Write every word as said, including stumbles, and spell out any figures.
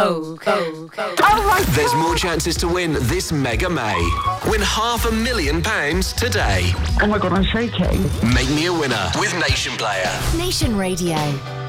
Okay. okay. There's more chances to win this Mega May. Win half a million pounds today. Oh my God, I'm shaking. Make me a winner with Nation Player. Nation Radio.